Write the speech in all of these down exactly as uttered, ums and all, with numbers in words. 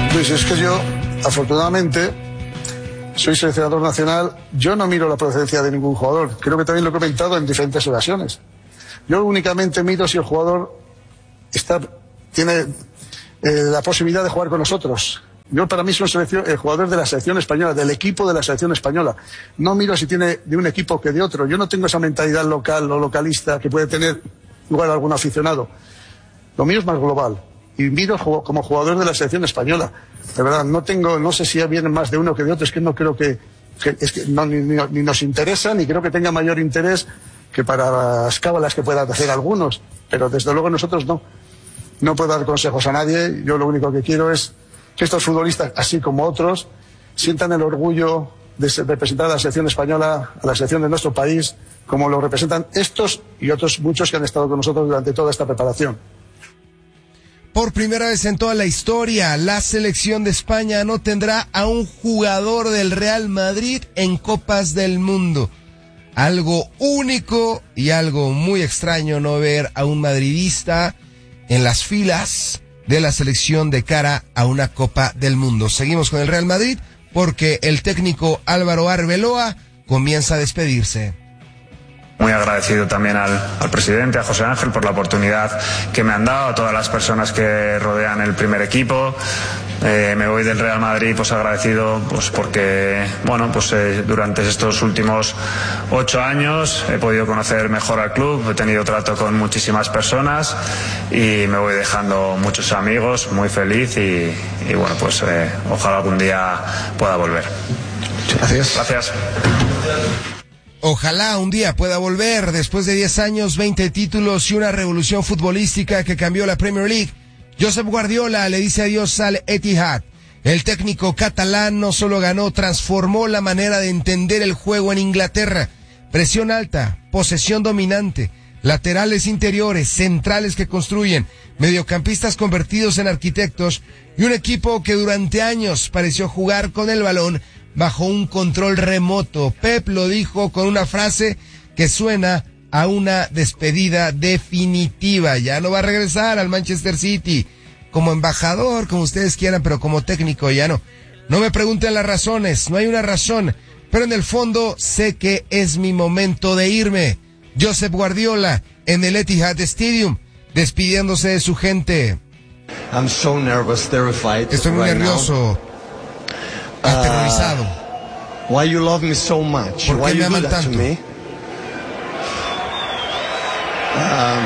Pues es que yo, afortunadamente, soy seleccionador nacional. Yo no miro la procedencia de ningún jugador. Creo que también lo he comentado en diferentes ocasiones. Yo únicamente miro si el jugador está, tiene eh, la posibilidad de jugar con nosotros. Yo, para mí, soy selección, el jugador de la selección española, del equipo de la selección española. No miro si tiene de un equipo que de otro. Yo no tengo esa mentalidad local o localista que puede tener igual algún aficionado. Lo mío es más global. Y miro como jugador de la selección española. De verdad, no tengo, no sé si vienen más de uno que de otro. Es que no creo que, que es que no, ni, ni, ni nos interesa, ni creo que tenga mayor interés que para las cábalas que puedan hacer algunos. Pero desde luego nosotros no. No puedo dar consejos a nadie. Yo lo único que quiero es que estos futbolistas, así como otros, sientan el orgullo de representar a la selección española, a la selección de nuestro país, como lo representan estos y otros muchos que han estado con nosotros durante toda esta preparación. Por primera vez en toda la historia, la selección de España no tendrá a un jugador del Real Madrid en Copas del Mundo. Algo único y algo muy extraño no ver a un madridista en las filas de la selección de cara a una Copa del Mundo. Seguimos con el Real Madrid porque el técnico Álvaro Arbeloa comienza a despedirse. Muy agradecido también al, al presidente, a José Ángel, por la oportunidad que me han dado, a todas las personas que rodean el primer equipo. Eh, me voy del Real Madrid pues agradecido pues porque bueno pues eh, durante estos últimos ocho años he podido conocer mejor al club, he tenido trato con muchísimas personas y me voy dejando muchos amigos, muy feliz y, y bueno pues eh, ojalá algún día pueda volver. Gracias. Gracias. Ojalá un día pueda volver después de diez años, veinte títulos y una revolución futbolística que cambió la Premier League. Josep Guardiola le dice adiós al Etihad. El técnico catalán no solo ganó, transformó la manera de entender el juego en Inglaterra. Presión alta, posesión dominante, laterales interiores, centrales que construyen, mediocampistas convertidos en arquitectos y un equipo que durante años pareció jugar con el balón bajo un control remoto. Pep lo dijo con una frase que suena a una despedida definitiva. Ya no va a regresar al Manchester City como embajador, como ustedes quieran, pero como técnico ya no. No me pregunten las razones, no hay una razón, pero en el fondo sé que es mi momento de irme. Josep Guardiola en el Etihad Stadium, despidiéndose de su gente. I'm so nervous, terrified. Estoy muy right nervioso. Now. Aterrorizado. Uh, why you love me so much? ¿Por why qué me you aman do that tanto? to me? Um,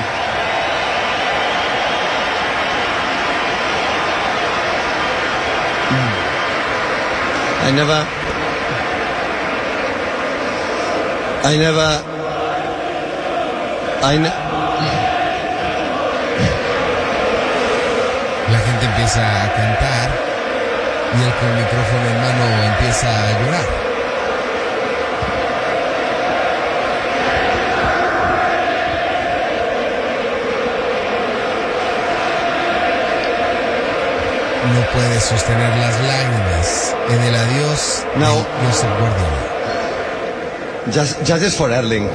I never, I never, I ne- La gente empieza a cantar y el con el micrófono en mano empieza a llorar. No puede sostener las lágrimas en el adiós No. de Josep Guardiola. just, just is for Erling.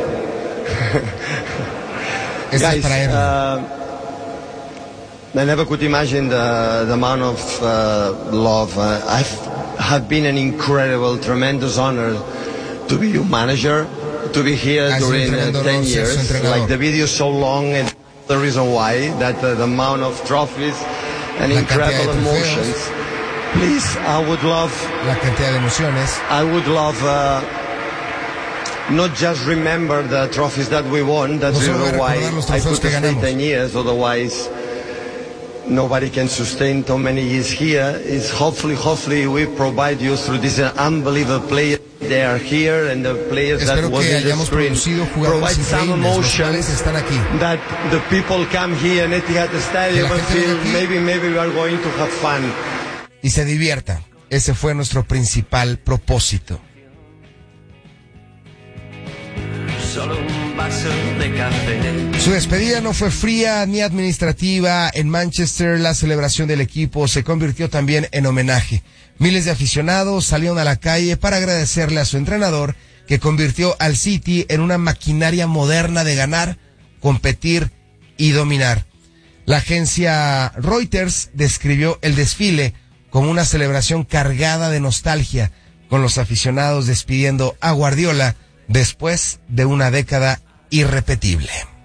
Este es Guys, para él. uh, I never could imagine the, the amount of uh, love. Uh, I've have been an incredible, tremendous honor to be your manager, to be here Ha sido un during uh, tremendo ten honor ser su years. entrenador. Like the video is so long, and the reason why that uh, the amount of trophies and La cantidad de incredible trofeos. emotions. Please, I would love, La cantidad de emociones. I would love. Uh, not just remember the trophies that we won. That's No the solo reason why recordar los I trofeos could que stay ganamos. ten years. Otherwise, nobody can sustain so many years here. Is hopefully, hopefully, we provide you through this unbelievable players. They are here, and the players Espero that was que in the hayamos screen producido jugadores provide some increíbles, los cuales emotions. están aquí. That the people come here in Etihad Stadium Que la and gente feel venga aquí. maybe, maybe we are going to have fun. Y se divierta. Ese fue nuestro principal propósito. Solo un vaso de café. Su despedida no fue fría ni administrativa. En Manchester, la celebración del equipo se convirtió también en homenaje. Miles de aficionados salieron a la calle para agradecerle a su entrenador, que convirtió al City en una maquinaria moderna de ganar, competir y dominar. La agencia Reuters describió el desfile como una celebración cargada de nostalgia, con los aficionados despidiendo a Guardiola después de una década irrepetible.